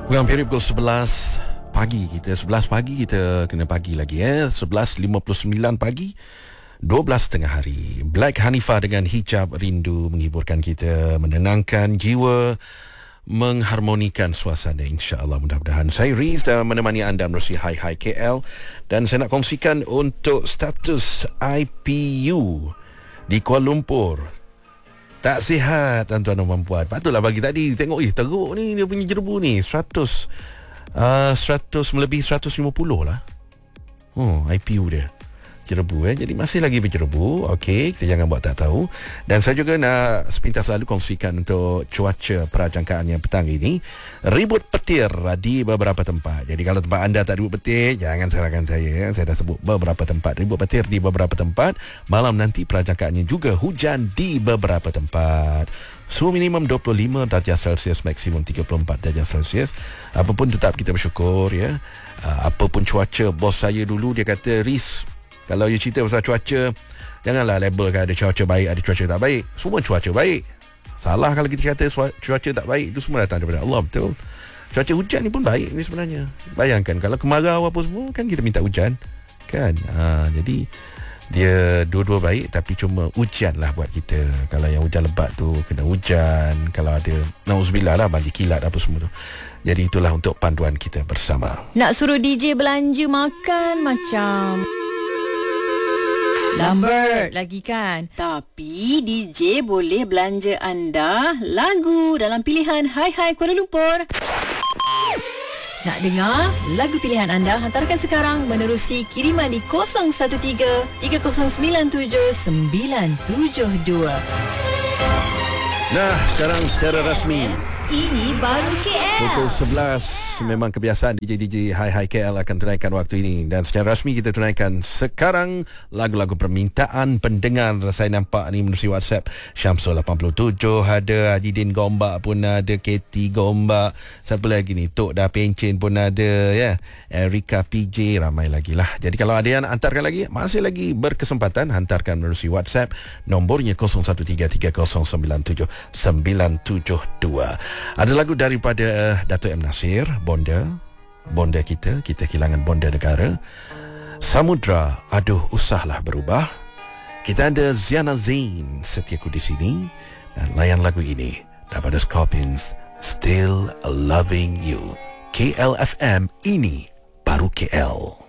Hampir pukul 11 pagi kita. 11 pagi kita kena pagi lagi 11.59 pagi, 12 tengah hari. Black Hanifah dengan Hijab Rindu menghiburkan kita, menenangkan jiwa, mengharmonikan suasana, insya-Allah. Mudah-mudahan. Saya Riz menemani anda menerusi Hai Hai KL, dan saya nak kongsikan untuk status IPU di Kuala Lumpur. Tak sihat tuan-tuan dan puan-puan. Patutlah bagi tadi tengok teruk ni dia punya jerebu ni 100 melebihi 150 lah. IPU dia jerebu Jadi masih lagi berjerebu. Okey, kita jangan buat tak tahu. Dan saya juga nak sepintas lalu kongsikan untuk cuaca perajangkaan yang petang ini. Ribut petir di beberapa tempat. Jadi kalau tempat anda tak ribut petir, jangan salahkan saya. Saya dah sebut beberapa tempat ribut petir di beberapa tempat. Malam nanti perajangkaannya juga hujan di beberapa tempat. Suhu minimum 25 darjah Celsius, maksimum 34 darjah Celsius. Apapun tetap kita bersyukur ya. Apapun cuaca, bos saya dulu dia kata, Riz, kalau you cerita pasal cuaca, janganlah labelkan ada cuaca baik, ada cuaca tak baik. Semua cuaca baik. Salah kalau kita kata cuaca tak baik. Itu semua datang daripada Allah, betul. Cuaca hujan ni pun baik ni sebenarnya. Bayangkan kalau kemarau apa semua, kan kita minta hujan, kan. Jadi dia dua-dua baik, tapi cuma hujan lah buat kita. Kalau yang hujan lebat tu kena hujan. Kalau ada nauzubillah lah, banjir kilat apa semua tu. Jadi itulah untuk panduan kita bersama. Nak suruh DJ belanja makan macam lambat lagi kan. Tapi DJ boleh belanja anda lagu dalam pilihan Hai Hai Kuala Lumpur. Nak dengar lagu pilihan anda? Hantarkan sekarang menerusi kiriman di 013 3097 972. Nah, sekarang secara rasmi ini baru KL. Pukul 11 memang kebiasaan DJ Hai Hai KL akan tunaikan waktu ini. Dan secara rasmi kita tunaikan sekarang lagu-lagu permintaan pendengar. Saya nampak ni menerusi WhatsApp, Syamsul 87 ada, Haji Din Gombak pun ada, Katie Gombak, siapa lagi ni, Tok Dah Pencen pun ada ya, Erika PJ, ramai lagi lah. Jadi kalau ada yang nak hantarkan lagi, masih lagi berkesempatan, hantarkan menerusi WhatsApp, nombornya 0133097972. Ada lagu daripada Dato' M. Nasir, Bonda kita kehilangan bonda negara. Samudra, aduh usahlah berubah. Kita ada Ziana Zain, Setiaku di Sini, dan layan lagu ini daripada Scorpions, Still Loving You. KLFM, ini baru KL.